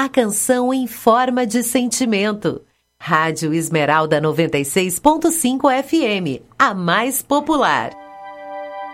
a canção em forma de sentimento. Rádio Esmeralda 96.5 FM, a mais popular.